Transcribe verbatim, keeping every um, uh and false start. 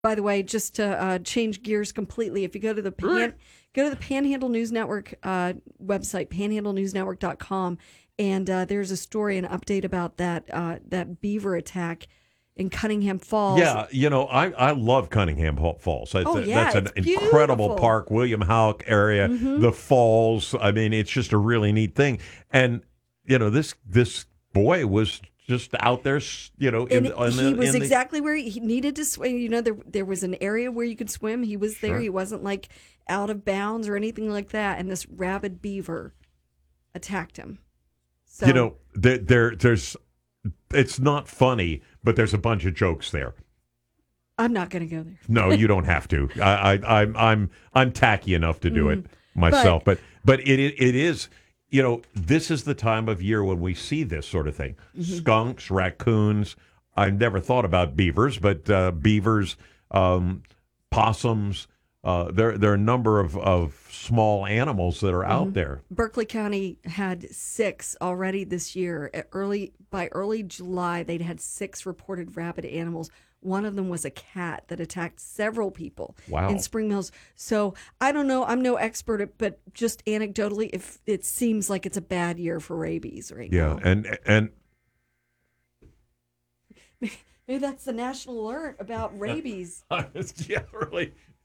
By the way, just to uh, change gears completely, if you go to the pan, go to the Panhandle News Network uh, website, panhandle news network dot com, and uh, there's a story, an update about that uh, that beaver attack in Cunningham Falls. Yeah, you know, I, I love Cunningham Falls. It's, Oh, a- yeah, that's an it's incredible beautiful. park, William Houck area, Mhm. the falls. I mean, it's just a really neat thing. And, you know, this this boy was just out there, s- you know, in, And the- in he the, was in the, exactly where he needed to swim. You know, there there was an area where you could swim. He was there. Sure. He wasn't like out of bounds or anything like that. And this rabid beaver attacked him. So you know, there, there there's, it's not funny, but there's a bunch of jokes there. I'm not going to go there. No, you don't have to. I, I, I'm, I'm, I'm tacky enough to do it Mm-hmm. myself. But, but, it, it, it is. You know, this is the time of year when we see this sort of thing: Mm-hmm. skunks, raccoons. I never thought about beavers, but uh, beavers, um, possums. Uh, there, there are a number of, of small animals that are Mm-hmm. out there. Berkeley County had six already this year. At early by early July, they'd had six reported rabid animals. One of them was a cat that attacked several people Wow. in Spring Mills. So I don't know. I'm no expert, but just anecdotally, if it seems like it's a bad year for rabies right Yeah, now. and and Maybe that's the national alert about rabies. yeah, really,